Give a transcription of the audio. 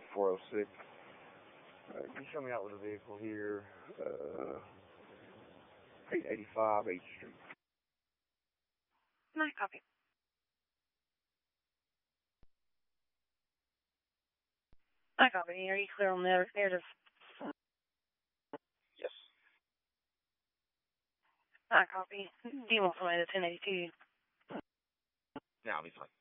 406. Can you show me out with a vehicle here? 885 8th Street. No, copy. I copy. Are you clear on the narrative? Yes. I copy. Do you want somebody to 1082? Yeah, I'll be fine.